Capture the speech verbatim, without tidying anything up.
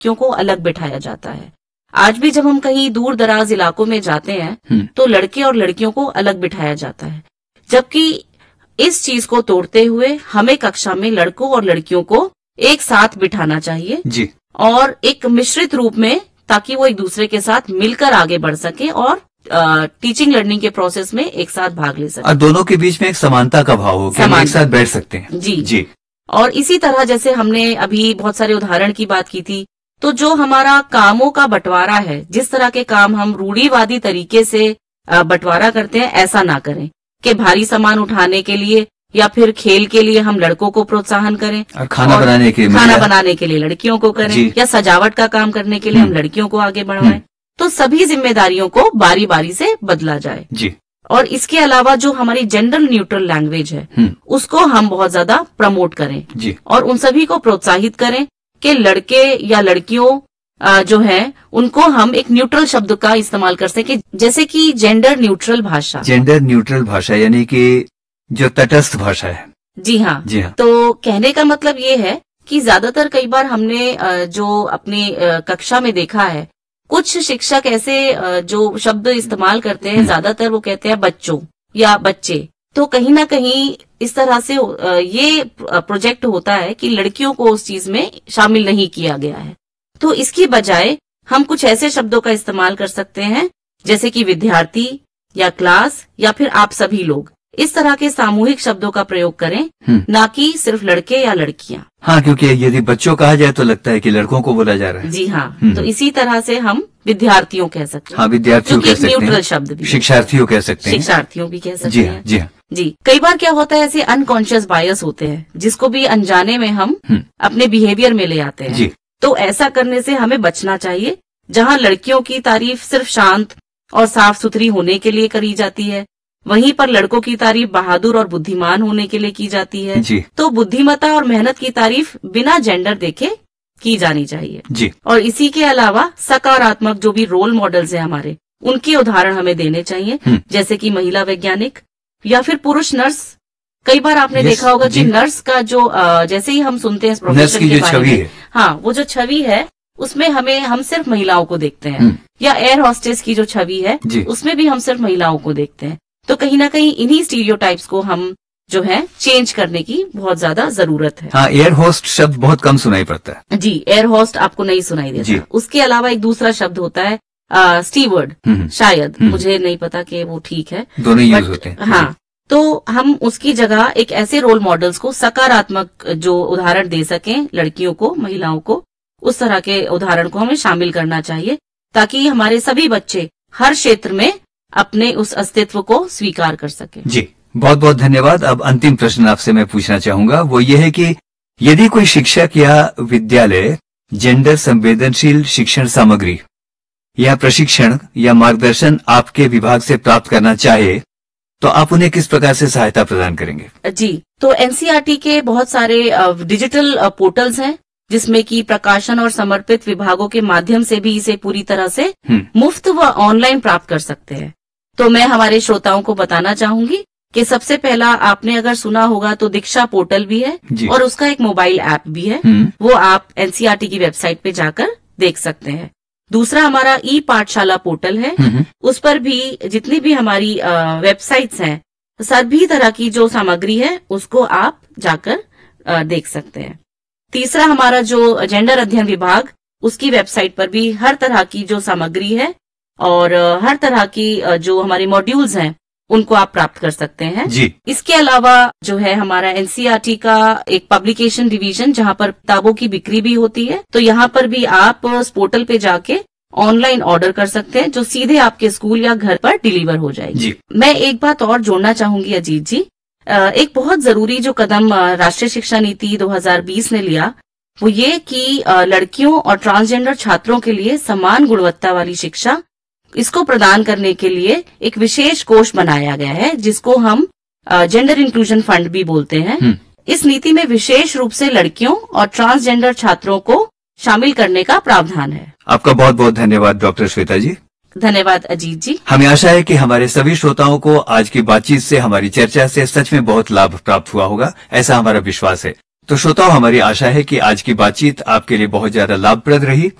लड़कियों को अलग बिठाया जाता है। आज भी जब हम कहीं दूर दराज इलाकों में जाते हैं तो लड़के और लड़कियों को अलग बिठाया जाता है, जबकि इस चीज को तोड़ते हुए हमें कक्षा में लड़कों और लड़कियों को एक साथ बिठाना चाहिए जी। और एक मिश्रित रूप में, ताकि वो एक दूसरे के साथ मिलकर आगे बढ़ सके और टीचिंग लर्निंग के प्रोसेस में एक साथ भाग ले सके। और दोनों के बीच में एक समानता का भाव हो कि हम एक साथ बैठ सकते हैं जी जी। और इसी तरह जैसे हमने अभी बहुत सारे उदाहरण की बात की थी, तो जो हमारा कामों का बंटवारा है, जिस तरह के काम हम रूढ़िवादी तरीके से बंटवारा करते हैं, ऐसा ना करें कि भारी सामान उठाने के लिए या फिर खेल के लिए हम लड़कों को प्रोत्साहन करें और खाना और बनाने के खाना बनाने के लिए लड़कियों को करें, या सजावट का काम करने के लिए हम लड़कियों को आगे बढ़ाएं। तो सभी जिम्मेदारियों को बारी बारी से बदला जाए जी। और इसके अलावा जो हमारी जेंडर न्यूट्रल लैंग्वेज है उसको हम बहुत ज्यादा प्रमोट करें जी। और उन सभी को प्रोत्साहित करें कि लड़के या लड़कियों जो है उनको हम एक न्यूट्रल शब्द का इस्तेमाल कर सके, जैसे कि जेंडर न्यूट्रल भाषा। जेंडर न्यूट्रल भाषा यानी कि जो तटस्थ भाषा है। जी हाँ जी हाँ। तो कहने का मतलब ये है कि ज्यादातर कई बार हमने जो अपनी कक्षा में देखा है, कुछ शिक्षक ऐसे जो शब्द इस्तेमाल करते हैं, ज्यादातर वो कहते हैं बच्चों या बच्चे। तो कहीं ना कहीं इस तरह से ये प्रोजेक्ट होता है कि लड़कियों को उस चीज में शामिल नहीं किया गया है। तो इसकी बजाय हम कुछ ऐसे शब्दों का इस्तेमाल कर सकते हैं जैसे कि विद्यार्थी या क्लास या फिर आप सभी लोग। इस तरह के सामूहिक शब्दों का प्रयोग करें, ना कि सिर्फ लड़के या लड़कियां। हाँ, क्योंकि यदि बच्चों कहा जाए तो लगता है कि लड़कों को बोला जा रहा है। जी हाँ, तो इसी तरह से हम विद्यार्थियों कह सकते हैं। हाँ, विद्यार्थियों कह सकते हैं। न्यूट्रल शब्द भी। शिक्षार्थियों कह सकते हैं। शिक्षार्थियों भी कह सकते जी हैं। जी हाँ जी। कई बार क्या होता है, ऐसे अनकॉन्शियस बायस होते हैं जिसको भी अनजाने में हम अपने बिहेवियर में ले आते हैं जी। तो ऐसा करने से हमें बचना चाहिए। जहाँ लड़कियों की तारीफ सिर्फ शांत और साफ सुथरी होने के लिए करी जाती है, वहीं पर लड़कों की तारीफ बहादुर और बुद्धिमान होने के लिए की जाती है जी। तो बुद्धिमत्ता और मेहनत की तारीफ बिना जेंडर देखे की जानी चाहिए जी। और इसी के अलावा सकारात्मक जो भी रोल मॉडल्स हैं हमारे, उनके उदाहरण हमें देने चाहिए, जैसे कि महिला वैज्ञानिक या फिर पुरुष नर्स। कई बार आपने देखा होगा कि नर्स का जो जैसे ही हम सुनते हैं प्रोफेशन के बारे में, हाँ, वो जो छवि है उसमें हमें हम सिर्फ महिलाओं को देखते हैं, या एयर हॉस्टेस की जो छवि है उसमें भी हम सिर्फ महिलाओं को देखते हैं। तो कहीं ना कहीं इन्हीं स्टीरियोटाइप्स को हम जो है चेंज करने की बहुत ज्यादा जरूरत है। हाँ, एयर होस्ट शब्द बहुत कम सुनाई पड़ता है जी। एयर होस्ट आपको नहीं सुनाई देता। उसके अलावा एक दूसरा शब्द होता है आ, स्टीवर्ड, शायद मुझे नहीं पता कि वो ठीक है, दोनों यूज होते हैं। हाँ, तो हम उसकी जगह एक ऐसे रोल मॉडल्स को, सकारात्मक जो उदाहरण दे सकें लड़कियों को, महिलाओं को, उस तरह के उदाहरण को हमें शामिल करना चाहिए, ताकि हमारे सभी बच्चे हर क्षेत्र में अपने उस अस्तित्व को स्वीकार कर सके जी। बहुत बहुत धन्यवाद। अब अंतिम प्रश्न आपसे मैं पूछना चाहूंगा, वो ये है कि यदि कोई शिक्षक या विद्यालय जेंडर संवेदनशील शिक्षण सामग्री या प्रशिक्षण या मार्गदर्शन आपके विभाग से प्राप्त करना चाहे तो आप उन्हें किस प्रकार से सहायता प्रदान करेंगे? जी, तो एनसीईआरटी के बहुत सारे डिजिटल पोर्टल्स हैं जिसमें कि प्रकाशन और समर्पित विभागों के माध्यम से भी इसे पूरी तरह से मुफ्त व ऑनलाइन प्राप्त कर सकते हैं। तो मैं हमारे श्रोताओं को बताना चाहूंगी कि सबसे पहला, आपने अगर सुना होगा तो दीक्षा पोर्टल भी है और उसका एक मोबाइल ऐप भी है, वो आप एनसीईआरटी की वेबसाइट पे जाकर देख सकते हैं। दूसरा हमारा ई पाठशाला पोर्टल है, उस पर भी जितनी भी हमारी वेबसाइट्स हैं, सभी तरह की जो सामग्री है उसको आप जाकर देख सकते हैं। तीसरा हमारा जो जेंडर अध्ययन विभाग, उसकी वेबसाइट पर भी हर तरह की जो सामग्री है और हर तरह की जो हमारे मॉड्यूल्स हैं उनको आप प्राप्त कर सकते हैं जी। इसके अलावा जो है हमारा एनसीईआरटी का एक पब्लिकेशन डिवीजन, जहां पर किताबों की बिक्री भी होती है, तो यहाँ पर भी आप उस पोर्टल पे जाके ऑनलाइन ऑर्डर कर सकते हैं, जो सीधे आपके स्कूल या घर पर डिलीवर हो जाएगी। मैं एक बात और जोड़ना चाहूंगी अजीत जी, एक बहुत जरूरी जो कदम राष्ट्रीय शिक्षा नीति दो हज़ार बीस ने लिया, वो ये कि लड़कियों और ट्रांसजेंडर छात्रों के लिए समान गुणवत्ता वाली शिक्षा, इसको प्रदान करने के लिए एक विशेष कोष बनाया गया है, जिसको हम जेंडर इंक्लूजन फंड भी बोलते हैं। इस नीति में विशेष रूप से लड़कियों और ट्रांसजेंडर छात्रों को शामिल करने का प्रावधान है। आपका बहुत बहुत धन्यवाद डॉक्टर श्वेता जी। धन्यवाद अजीत जी। हमें आशा है कि हमारे सभी श्रोताओं को आज की बातचीत से, हमारी चर्चा से सच में बहुत लाभ प्राप्त हुआ होगा, ऐसा हमारा विश्वास है। तो श्रोताओं, हमारी आशा है कि आज की बातचीत आपके लिए बहुत ज्यादा लाभप्रद रही।